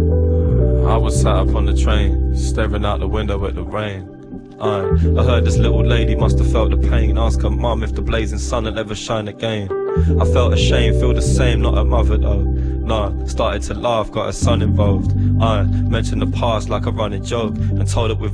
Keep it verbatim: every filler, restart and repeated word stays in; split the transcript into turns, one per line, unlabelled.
I was sat up on the train, staring out the window at the rain. Aye, I heard this little lady must have felt the pain. Ask her mum if the blazing sun will ever shine again. I felt ashamed, feel the same, not her mother though. Nah, started to laugh, got her son involved. I mentioned the past like a running joke, and told it with